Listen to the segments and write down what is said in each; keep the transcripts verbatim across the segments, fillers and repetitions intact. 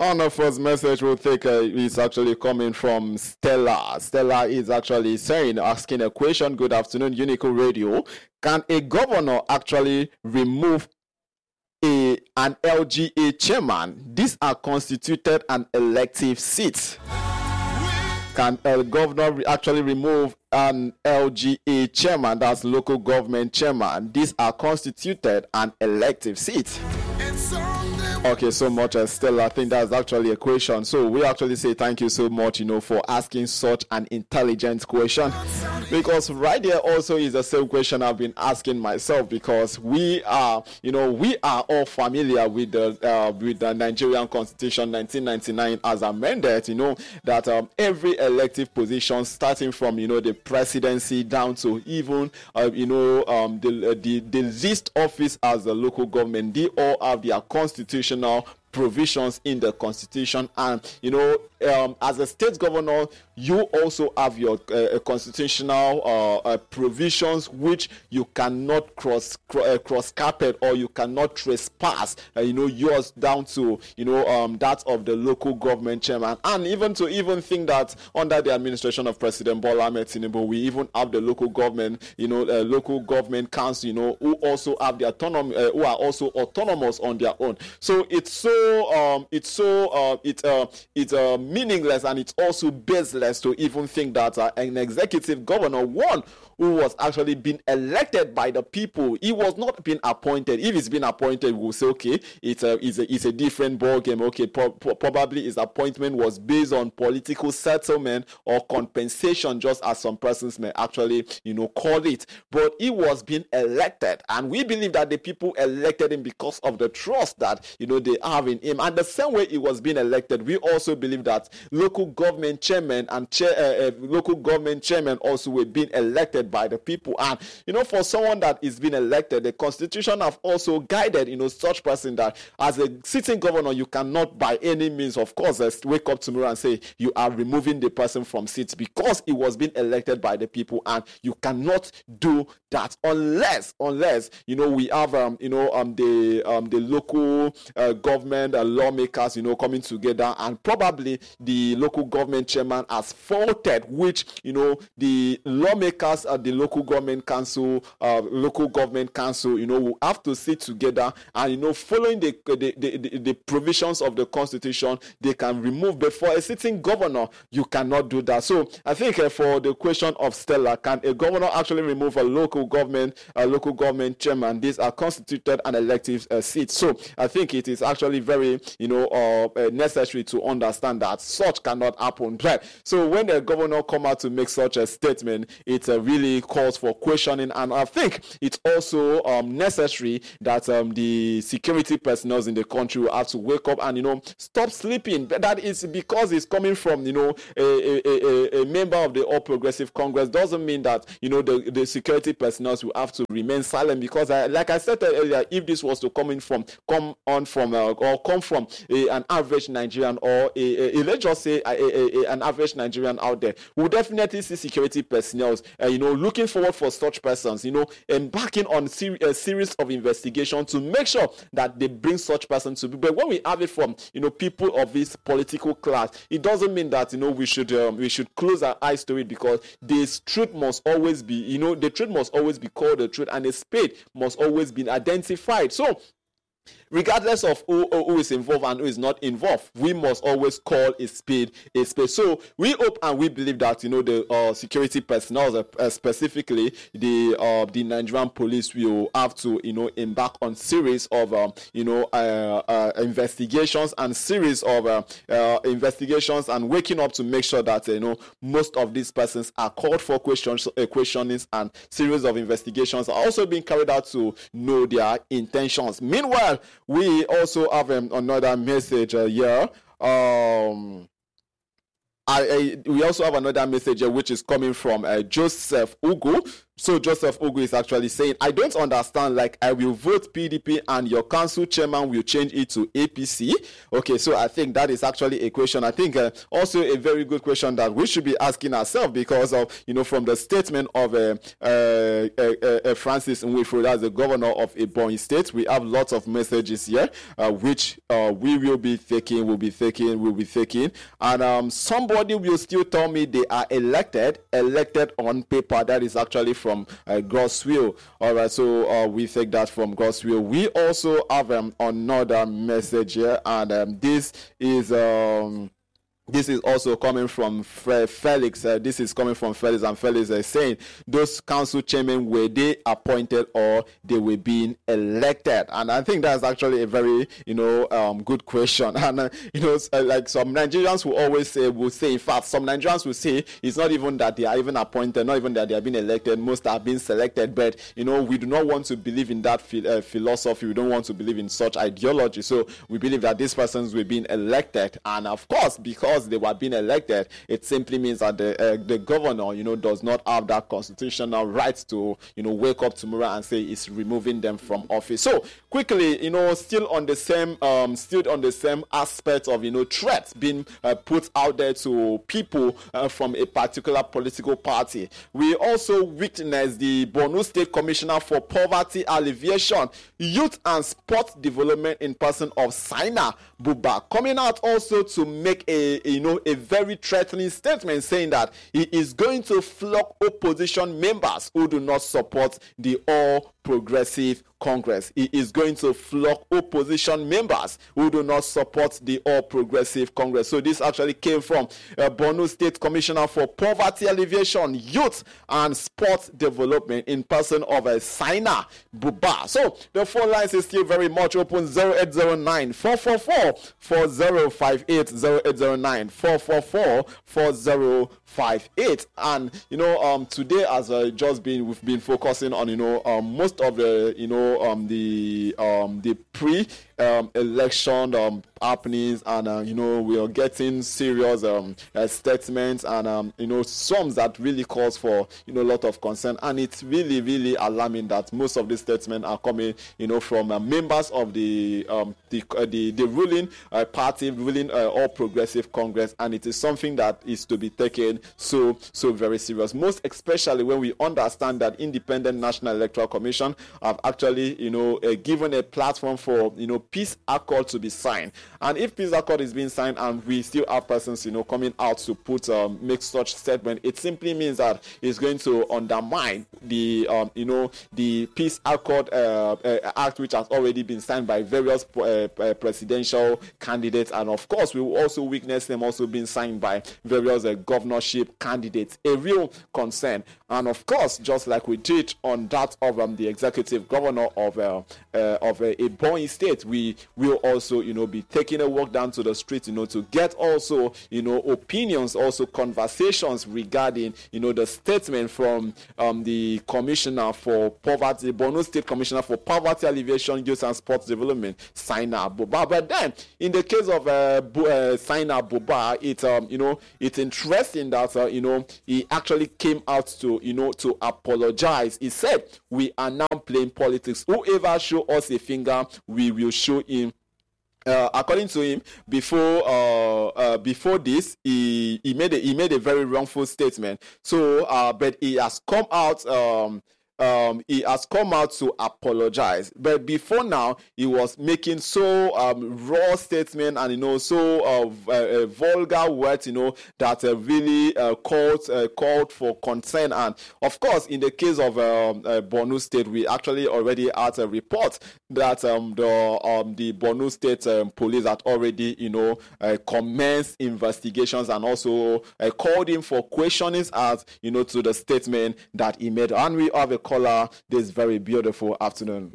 On our first message we'll take uh, is actually coming from Stella. Stella is actually saying, asking a question. Good afternoon, Unico Radio. Can a governor actually remove a an L G A chairman? These are constituted an elective seat. Can a governor actually remove an L G A chairman? That's local government chairman. These are constituted an elective seat. Okay, so much, uh, Stella. I think that's actually a question. So we actually say thank you so much, you know, for asking such an intelligent question. Because right there also is the same question I've been asking myself. Because we are, you know, we are all familiar with the uh, with the Nigerian Constitution nineteen ninety-nine as amended. You know that um, every elective position, starting from you know the presidency down to even uh, you know um, the, uh, the the least office as the local government, they all have their constitutional provisions in the constitution. And you know um, as a state governor, you also have your uh, constitutional uh, uh, provisions which you cannot cross cr- uh, cross carpet, or you cannot trespass uh, you know yours down to you know um, that of the local government chairman. And even to even think that under the administration of President Bola Ahmed Tinubu, we even have the local government you know uh, local government council you know who also have the autonomy uh, who are also autonomous on their own. So it's so um, it's so uh, it's uh, it's uh, meaningless, and it's also baseless to even think that uh, an executive governor, one who was actually being elected by the people, he was not being appointed. If he's been appointed, we'll say, okay, it's a, it's a, it's a different ball game. Okay, pro- pro- probably his appointment was based on political settlement or compensation, just as some persons may actually, you know, call it. But he was being elected, and we believe that the people elected him because of the trust that, you know, they have in him. And the same way he was being elected, we also believe that local government chairman and chair, uh, uh, local government chairman also were being elected by the people. And you know, for someone that is being elected, the constitution have also guided you know such person that as a sitting governor, you cannot by any means, of course, uh, wake up tomorrow and say you are removing the person from seats, because he was being elected by the people, and you cannot do that unless unless you know we have um you know um the um the local uh, government uh, lawmakers you know coming together, and probably the local government chairman has faulted, which you know the lawmakers at the local government council, uh, local government council, you know, will have to sit together and, you know, following the the, the, the, the provisions of the constitution, they can remove. But for a sitting governor, you cannot do that. So I think uh, for the question of Stella, can a governor actually remove a local government, a local government chairman? These are constituted an elective uh, seat. So I think it is actually very, you know, uh, uh, necessary to understand that such cannot happen. Right? So when the governor come out to make such a statement, it's a really calls for questioning, and I think it's also um, necessary that um, the security personnel in the country will have to wake up and you know stop sleeping. But that is because it's coming from you know a, a, a, a member of the All Progressive Congress. Doesn't mean that you know the, the security personnel will have to remain silent, because I, like I said earlier, if this was to come in from come on from uh, or come from a, an average Nigerian, or a, a, a let's just say a, a, a, an average Nigerian out there, we'll definitely see security personnel uh, you know looking forward for such persons, you know, embarking on ser- a series of investigations to make sure that they bring such persons to. But when we have it from, you know, people of this political class, it doesn't mean that, you know, we should um, we should close our eyes to it, because this truth must always be, you know, the truth must always be called the truth, and the spade must always be identified. So regardless of who, who is involved and who is not involved, we must always call a spade a spade. So we hope and we believe that you know the uh, security personnel, uh, specifically the uh, the Nigerian police, will have to you know embark on series of um, you know uh, uh, investigations and series of uh, uh, investigations and waking up to make sure that uh, you know most of these persons are called for questions, uh, questionings, and series of investigations are also being carried out to know their intentions. Meanwhile, we also have um, another message uh, here. Um, I, I, we also have another message uh, which is coming from uh, Joseph Ugo. So Joseph Ogu is actually saying, I don't understand, like I will vote P D P and your council chairman will change it to A P C. Okay, so I think that is actually a question. I think uh, also a very good question that we should be asking ourselves, because of, you know, from the statement of uh, uh, uh, uh, Francis Nwifuru, that's the governor of Ebonyi State, we have lots of messages here, uh, which uh, we will be taking, will be taking, will be taking. And um, somebody will still tell me they are elected, elected on paper. That is actually from uh, God's will. All right, so uh, we take that from God's will. We also have um, another message here, and um, this is um this is also coming from Felix. Uh, this is coming from Felix, and Felix is saying those council chairmen, were they appointed or they were being elected? And I think that's actually a very, you know, um, good question. And uh, you know, uh, like some Nigerians will always say, will say, in fact, some Nigerians will say it's not even that they are even appointed, not even that they are being elected. Most are being selected. But you know, we do not want to believe in that ph- uh, philosophy. We don't want to believe in such ideology. So we believe that these persons were being elected, and of course, because they were being elected, it simply means that the uh, the governor, you know, does not have that constitutional right to, you know, wake up tomorrow and say it's removing them from office. So quickly, you know, still on the same um still on the same aspect of, you know, threats being uh, put out there to people uh, from a particular political party, we also witnessed the Borno State Commissioner for Poverty Alleviation, Youth and Sports Development in person of Saina Buba coming out also to make a, you know, a very threatening statement, saying that he is going to flog opposition members who do not support the All Progressive Congress. He is going to flog opposition members who do not support the All Progressive Congress. So this actually came from uh, Borno State Commissioner for Poverty Alleviation, Youth and Sports Development in person of a uh, Saina Buba. So the phone lines is still very much open. Zero eight zero nine, four four four, four zero five eight, zero eight zero nine, four four four, four zero five eight. And you know, um today, as uh, just been we've been focusing on, you know, um most of the, you know, um the um the pre um election um happenings, and uh, you know, we are getting serious um uh, statements, and um you know, some that really cause for, you know, a lot of concern. And it's really really alarming that most of these statements are coming, you know, from uh, members of the um the uh, the, the ruling uh, party, ruling uh, All Progressive Congress, and it is something that is to be taken so so very serious, most especially when we understand that Independent National Electoral Commission have actually, you know, uh, given a platform for, you know, peace accord to be signed. And if peace accord is being signed and we still have persons, you know, coming out to put um, make such statement, it simply means that it's going to undermine the um, you know, the peace accord uh, uh, act, which has already been signed by various uh, uh, presidential candidates, and of course we will also witness them also being signed by various uh, governorship candidates. A real concern. And of course, just like we did on that of um, the executive governor of uh, uh, of uh, Ebonyi State, we will also, you know, be taking a walk down to the street, you know, to get also, you know, opinions, also conversations regarding, you know, the statement from um, the commissioner for poverty, Borno State Commissioner for Poverty Alleviation, Youth and Sports Development, Saina Buba. But then, in the case of uh, Bu- uh, Saina Buba, it um, you know, it's interesting that uh, you know, he actually came out to, you know, to apologize. He said, "We are now playing politics. Whoever show us a finger, we will show him." Uh, according to him, before uh, uh, before this, he he made a, he made a very wrongful statement. So, uh, but he has come out. Um, Um, he has come out to apologize, but before now he was making so um, raw statement, and you know, so uh, uh, vulgar words, you know, that uh, really uh, called uh, called for concern. And of course, in the case of um, uh, Borno State, we actually already had a report that um, the um, the Borno State um, police had already, you know, uh, commenced investigations, and also uh, called him for questionings as, you know, to the statement that he made. And we have a caller this very beautiful afternoon.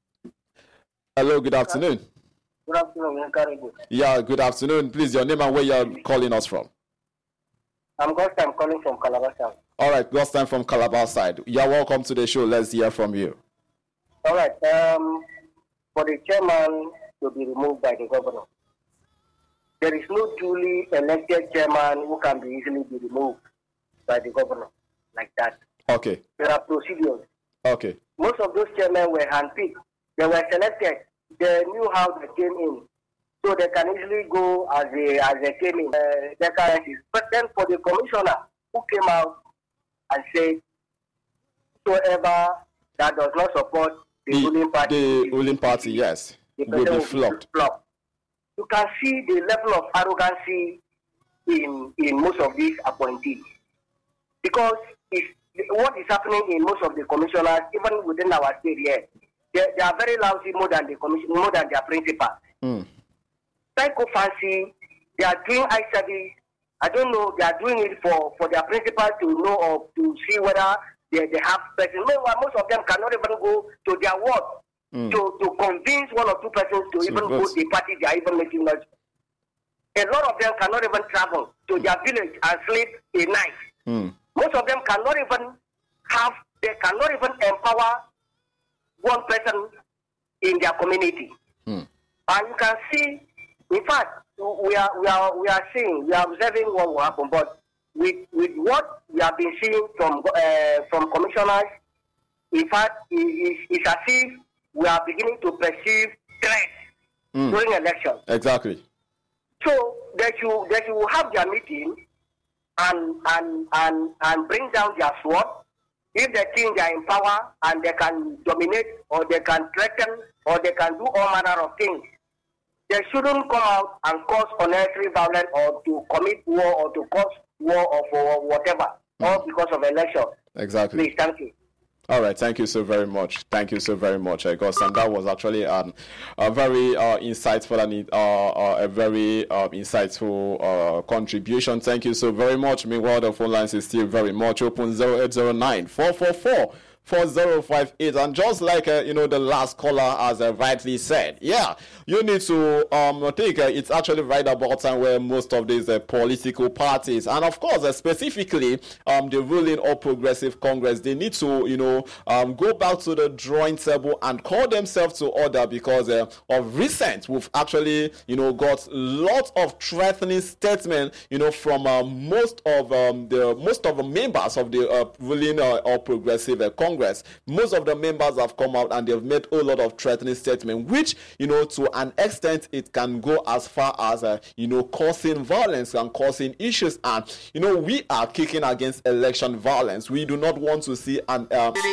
Hello, good afternoon. Good afternoon, Nkaribu. Yeah, good afternoon. Please, your name and where you're calling us from. I'm Ghost. I'm calling from Calabar side. All right, Ghost time from Calabar side. You're welcome to the show. Let's hear from you. All right. Um, for the chairman to be removed by the governor, there is no duly elected chairman who can be easily be removed by the governor like that. Okay. There are procedures. Okay. Most of those chairmen were handpicked. They were selected. They knew how they came in. So they can easily go as they, as they came in. Uh, their currencies. But then for the commissioner who came out and said, whoever that does not support the, The, ruling party, the ruling party, yes, the will person be flogged. flogged. You can see the level of arrogancy in, in most of these appointees. Because it's, what is happening in most of the commissioners, even within our state here, they, they are very lousy more than the commission, more than their principals. Mm. Psycho fancy, they are doing eye service. I don't know, they are doing it for, for their principals to know or to see whether they, they have persons. Meanwhile, most of them cannot even go to their ward mm. to, to convince one or two persons to so even vote the party they are even making noise. A lot of them cannot even travel to their village and sleep a night. Mm. Most of them cannot even have, they cannot even empower one person in their community. Mm. And you can see, in fact, we are we are we are seeing, we are observing what will happen. But with with what we have been seeing from uh, from commissioners, in fact, it, it, it's as if we are beginning to perceive threats mm. during elections. Exactly. So that you that you will have their meeting and and and and bring down their sword. If they think they are in power and they can dominate or they can threaten or they can do all manner of things, they shouldn't come out and cause unnecessary violence or to commit war or to cause war or for whatever, mm. all because of election. Exactly. Please, thank you. All right, thank you so very much. Thank you so very much, uh, Gus. And that was actually um, a very uh, insightful and uh, uh, a very uh, insightful uh, contribution. Thank you so very much. Meanwhile, the phone lines is still very much open. zero eight zero nine, four four four, four zero five eight. And just like uh, you know, the last caller has uh, rightly said, yeah, you need to um think uh, it's actually right about time where most of these uh, political parties, and of course uh, specifically um the ruling or progressive Congress, they need to you know um go back to the drawing table and call themselves to order, because uh, of recent we've actually you know got lots of threatening statements you know from uh, most of um the most of the members of the uh, ruling uh, or progressive uh, Congress. Most of the members have come out and they've made a lot of threatening statements, which you know to an extent it can go as far as uh, you know causing violence and causing issues. And you know we are kicking against election violence. We do not want to see an um,